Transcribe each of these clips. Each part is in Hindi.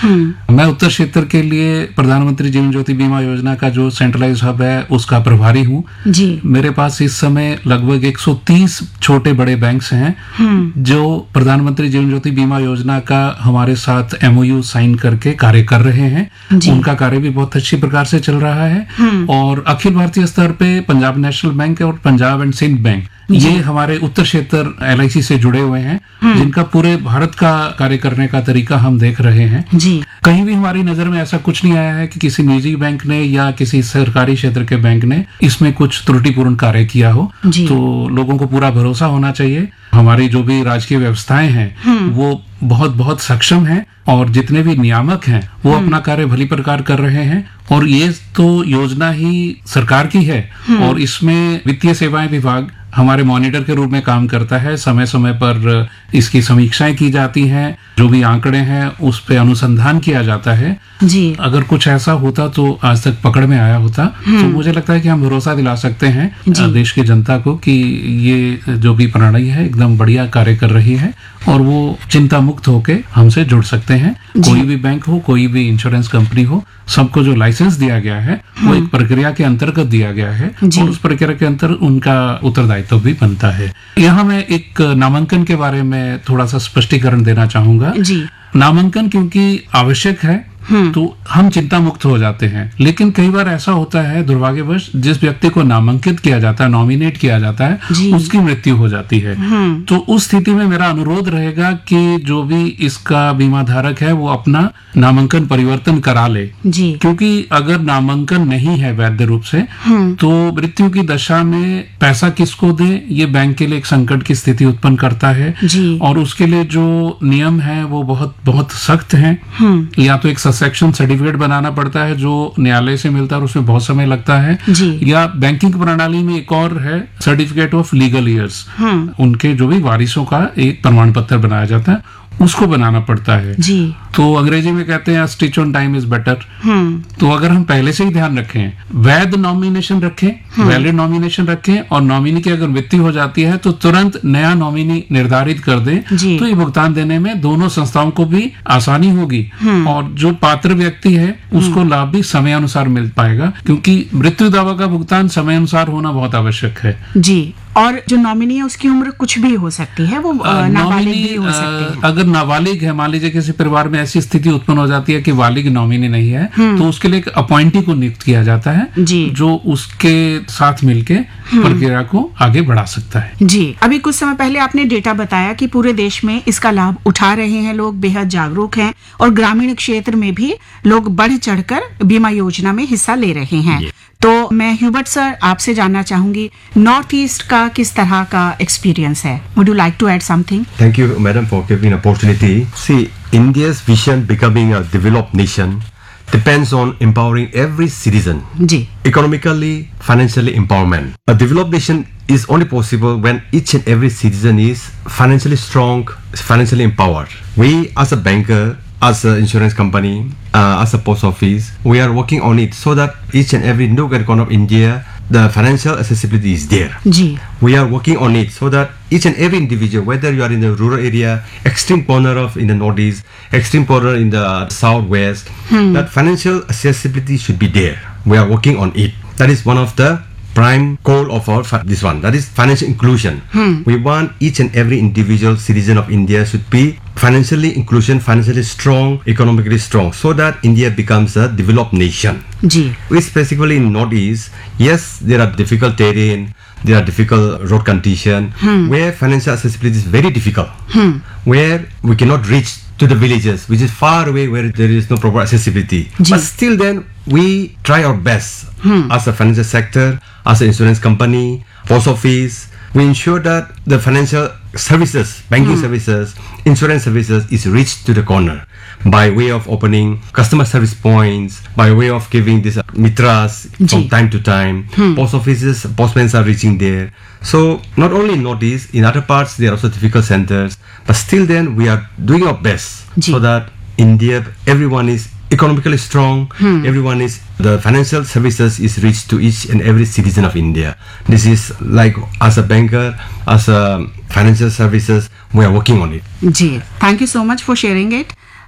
मैं उत्तर क्षेत्र के लिए प्रधानमंत्री जीवन ज्योति बीमा योजना का जो सेंट्रलाइज हब है उसका प्रभारी हूँ जी। मेरे पास इस समय लगभग 130 छोटे बड़े बैंक्स हैं जो प्रधानमंत्री जीवन ज्योति बीमा योजना का हमारे साथ MOU साइन करके कार्य कर रहे हैं। उनका कार्य भी बहुत अच्छी प्रकार से चल रहा है और अखिल भारतीय स्तर पे पंजाब नेशनल बैंक और पंजाब एंड सिंध बैंक ये हमारे उत्तर क्षेत्र LIC से जुड़े हुए हैं जिनका पूरे भारत का कार्य करने का तरीका हम देख रहे हैं जी। कहीं भी हमारी नजर में ऐसा कुछ नहीं आया है कि किसी निजी बैंक ने या किसी सरकारी क्षेत्र के बैंक ने इसमें कुछ त्रुटिपूर्ण कार्य किया हो। तो लोगों को पूरा भरोसा होना चाहिए हमारी जो भी राजकीय व्यवस्थाएं हैं वो बहुत बहुत सक्षम हैं और जितने भी नियामक हैं वो अपना कार्य भली प्रकार कर रहे हैं और ये तो योजना ही सरकार की है और इसमें वित्तीय सेवाएं विभाग हमारे मॉनिटर के रूप में काम करता है। समय समय पर इसकी समीक्षाएं की जाती हैं, जो भी आंकड़े हैं उस पे अनुसंधान किया जाता है जी। अगर कुछ ऐसा होता तो आज तक पकड़ में आया होता तो मुझे लगता है कि हम भरोसा दिला सकते हैं देश की जनता को कि ये जो भी प्रणाली है एकदम बढ़िया कार्य कर रही है और वो चिंता मुक्त होके हमसे जुड़ सकते हैं। कोई भी बैंक हो, कोई भी इंश्योरेंस कंपनी हो, सबको जो लाइसेंस दिया गया है वो एक प्रक्रिया के अंतर्गत दिया गया है और उस प्रक्रिया के अंतर उनका उत्तरदायित्व भी बनता है। यहाँ मैं एक नामांकन के बारे में थोड़ा सा स्पष्टीकरण देना चाहूंगा जी। नामांकन क्योंकि आवश्यक है तो हम चिंता मुक्त हो जाते हैं, लेकिन कई बार ऐसा होता है दुर्भाग्यवश जिस व्यक्ति को नामांकित किया जाता है, नॉमिनेट किया जाता है, उसकी मृत्यु हो जाती है। तो उस स्थिति में मेरा अनुरोध रहेगा कि जो भी इसका बीमा धारक है वो अपना नामांकन परिवर्तन करा ले जी। क्योंकि अगर नामांकन नहीं है वैध रूप से तो मृत्यु की दशा में पैसा किसको दे ये बैंक के लिए एक संकट की स्थिति उत्पन्न करता है और उसके लिए जो नियम है वो बहुत बहुत सख्त है। या तो एक सेक्शन सर्टिफिकेट बनाना पड़ता है जो न्यायालय से मिलता है और उसमें बहुत समय लगता है या बैंकिंग प्रणाली में एक और है सर्टिफिकेट ऑफ लीगल ईयर्स, उनके जो भी वारिसों का एक प्रमाण पत्र बनाया जाता है उसको बनाना पड़ता है जी। तो अंग्रेजी में कहते हैं stitch on time is better. तो अगर हम पहले से ही ध्यान रखें, वैध नॉमिनेशन रखें, वैलिड नॉमिनेशन रखें और नॉमिनी की अगर मृत्यु हो जाती है तो तुरंत नया नॉमिनी निर्धारित कर दें तो ये भुगतान देने में दोनों संस्थाओं को भी आसानी होगी और जो पात्र व्यक्ति है उसको लाभ भी समय अनुसार मिल पाएगा क्योंकि मृत्यु दावा का भुगतान समय अनुसार होना बहुत आवश्यक है जी। और जो नॉमिनी है उसकी उम्र कुछ भी हो सकती है, वो नाबालिग भी हो सकती है। अगर नाबालिग है, मान लीजिए किसी परिवार में ऐसी स्थिति उत्पन्न हो जाती है कि बालिग नॉमिनी नहीं है तो उसके लिए एक अपॉइंटी को नियुक्त किया जाता है जो उसके साथ मिलके प्रक्रिया को आगे बढ़ा सकता है जी। अभी कुछ समय पहले आपने डेटा बताया कि पूरे देश में इसका लाभ उठा रहे हैं लोग, बेहद जागरूक हैं और ग्रामीण क्षेत्र में भी लोग बढ़ चढ़कर बीमा योजना में हिस्सा ले रहे हैं। तो मैं ह्यूबर्ट सर आपसे जानना चाहूंगी नॉर्थ ईस्ट का किस तरह का एक्सपीरियंस है? Would you like to add something? Thank you madam for giving opportunity. C, India's vision becoming a developed nation depends on empowering every citizen. Ji. Economically, financially empowerment. A developed nation is only possible when each and every citizen is financially strong, financially empowered. We as a banker, as an insurance company, as a post office, we are working on it so that each and every nook and corner of India, the financial accessibility is there. Ji. We are working on it so that each and every individual, whether you are in the rural area, extreme corner of in the northeast, extreme corner in the southwest, that financial accessibility should be there. We are working on it. That is one of the prime goal of our this one, that is financial inclusion. We want each and every individual citizen of India should be financially inclusion, financially strong, economically strong, so that India becomes a developed nation. Ji. We specifically in Northeast, yes, there are difficult terrain, there are difficult road condition where financial accessibility is very difficult, where we cannot reach to the villages, which is far away where there is no proper accessibility. Ji. But still then we try our best as a financial sector, as an insurance company, post office. We ensure that the financial services, banking services, insurance services is reached to the corner by way of opening customer service points, by way of giving these mitras from time to time. Post offices, postmen are reaching there. So not only in Northeast, in other parts there are also difficult centers, but still then we are doing our best so that India, everyone is economically strong, everyone is, the financial services is reached to each and every citizen of India. This is like as a banker, as a financial services, we are working on it. Ji, thank you so much for sharing it.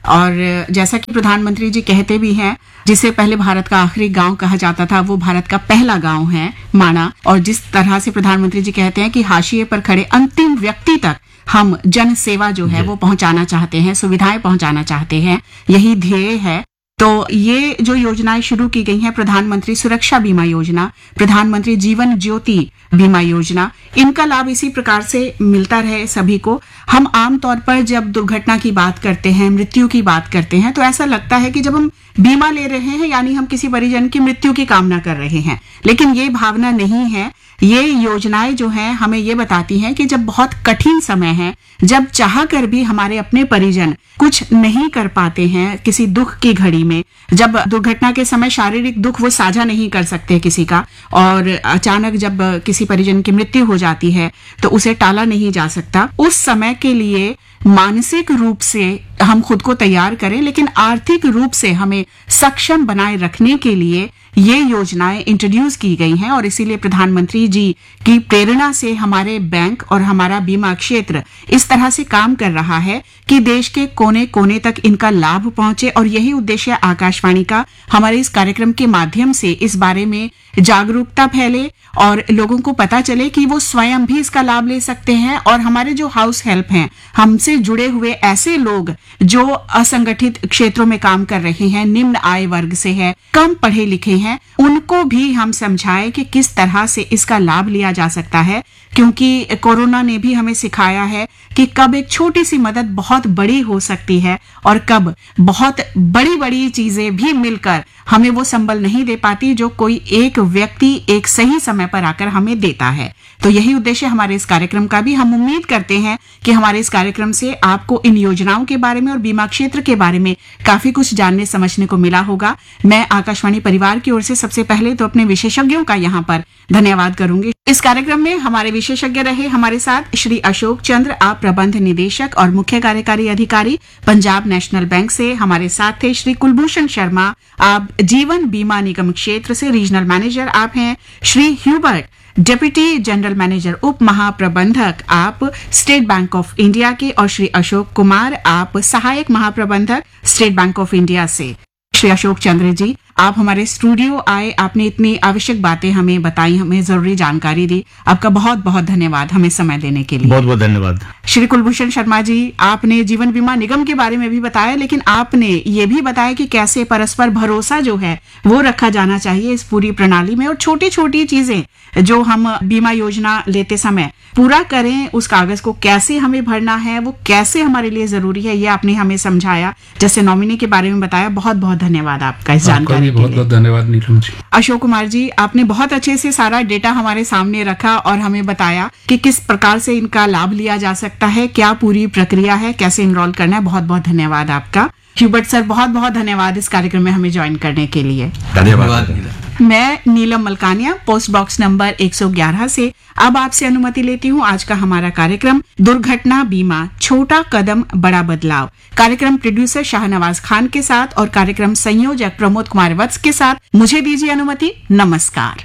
और जैसा कि प्रधानमंत्री जी कहते भी हैं, जिसे पहले भारत का आखिरी गांव कहा जाता था, वो भारत का पहला गांव है माना। और जिस तरह से प्रधानमंत्री जी कहते हैं कि हाशिए पर खड़े अंतिम व्यक्ति तक हम जन सेवा जो है वो पहुंचाना चाहते हैं, सुविधाएं पहुंचाना चाहते हैं, यही ध्येय है। तो ये जो योजनाएं शुरू की गई हैं, प्रधानमंत्री सुरक्षा बीमा योजना, प्रधानमंत्री जीवन ज्योति बीमा योजना, इनका लाभ इसी प्रकार से मिलता रहे सभी को। हम आमतौर पर जब दुर्घटना की बात करते हैं, मृत्यु की बात करते हैं, तो ऐसा लगता है कि जब हम बीमा ले रहे हैं यानी हम किसी परिजन की मृत्यु की कामना कर रहे हैं, लेकिन ये भावना नहीं है। ये योजनाएं जो हैं हमें ये बताती हैं कि जब बहुत कठिन समय है, जब चाह कर भी हमारे अपने परिजन कुछ नहीं कर पाते हैं किसी दुख की घड़ी में, जब दुर्घटना के समय शारीरिक दुख वो साझा नहीं कर सकते किसी का, और अचानक जब किसी परिजन की मृत्यु हो जाती है तो उसे टाला नहीं जा सकता, उस समय के लिए मानसिक रूप से हम खुद को तैयार करें, लेकिन आर्थिक रूप से हमें सक्षम बनाए रखने के लिए ये योजनाएं इंट्रोड्यूस की गई हैं। और इसीलिए प्रधानमंत्री जी की प्रेरणा से हमारे बैंक और हमारा बीमा क्षेत्र इस तरह से काम कर रहा है कि देश के कोने कोने तक इनका लाभ पहुंचे। और यही उद्देश्य आकाशवाणी का, हमारे इस कार्यक्रम के माध्यम से इस बारे में जागरूकता फैले और लोगों को पता चले कि वो स्वयं भी इसका लाभ ले सकते हैं। और हमारे जो हाउस हेल्प हैं, हमसे जुड़े हुए ऐसे लोग जो असंगठित क्षेत्रों में काम कर रहे हैं, निम्न आय वर्ग से है, कम पढ़े लिखे हैं, उनको भी हम समझाएं कि किस तरह से इसका लाभ लिया जा सकता है। क्योंकि कोरोना ने भी हमें सिखाया है कि कब एक छोटी सी मदद बहुत बड़ी हो सकती है और कब बहुत बड़ी बड़ी चीजें भी मिलकर हमें वो संबल नहीं दे पाती जो कोई एक व्यक्ति एक सही समय पर आकर हमें देता है। तो यही उद्देश्य हमारे इस कार्यक्रम का भी। हम उम्मीद करते हैं कि हमारे इस कार्यक्रम से आपको इन योजनाओं के बारे में और बीमा क्षेत्र के बारे में काफी कुछ जानने समझने को मिला होगा। मैं आकाशवाणी परिवार की ओर से सबसे पहले तो अपने विशेषज्ञों का यहाँ पर धन्यवाद करूंगी। इस कार्यक्रम में हमारे विशेषज्ञ रहे हमारे साथ श्री अशोक चंद्र, आप प्रबंध निदेशक और मुख्य कार्यकारी अधिकारी पंजाब नेशनल बैंक से। हमारे साथ थे श्री कुलभूषण शर्मा, आप जीवन बीमा निगम क्षेत्र से रीजनल मैनेजर आप हैं। Shri Hubert, deputy general manager उप महाप्रबंधक आप स्टेट बैंक ऑफ इंडिया के। और श्री अशोक कुमार, आप सहायक महाप्रबंधक स्टेट बैंक ऑफ इंडिया से। श्री अशोक चंद्र जी, आप हमारे स्टूडियो आए, आपने इतनी आवश्यक बातें हमें बताई, हमें जरूरी जानकारी दी, आपका बहुत बहुत धन्यवाद हमें समय देने के लिए। बहुत बहुत धन्यवाद। श्री कुलभूषण शर्मा जी, आपने जीवन बीमा निगम के बारे में भी बताया, लेकिन आपने ये भी बताया कि कैसे परस्पर भरोसा जो है वो रखा जाना चाहिए इस पूरी प्रणाली में, और छोटी छोटी चीजें जो हम बीमा योजना लेते समय पूरा करें, उस कागज को कैसे हमें भरना है, वो कैसे हमारे लिए जरूरी है, ये आपने हमें समझाया। जैसे नॉमिनी के बारे में बताया, बहुत बहुत धन्यवाद आपका इस जानकारी के लिए। बहुत बहुत धन्यवाद नीलम जी। अशोक कुमार जी, आपने बहुत अच्छे से सारा डेटा हमारे सामने रखा और हमें बताया कि किस प्रकार से इनका लाभ लिया जा सकता है, क्या पूरी प्रक्रिया है, कैसे इनरोल करना है। बहुत बहुत धन्यवाद आपका। ह्यूबर्ट सर, बहुत बहुत धन्यवाद इस कार्यक्रम में हमें ज्वाइन करने के लिए। धन्यवाद। मैं नीलम मलकानिया, पोस्ट बॉक्स नंबर 111 से अब आपसे अनुमति लेती हूँ। आज का हमारा कार्यक्रम दुर्घटना बीमा, छोटा कदम बड़ा बदलाव, कार्यक्रम प्रोड्यूसर शाहनवाज खान के साथ और कार्यक्रम संयोजक प्रमोद कुमार वत्स के साथ मुझे दीजिए अनुमति। नमस्कार।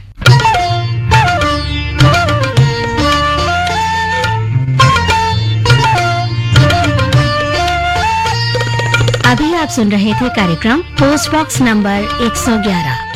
अभी आप सुन रहे थे कार्यक्रम पोस्ट बॉक्स नंबर 111।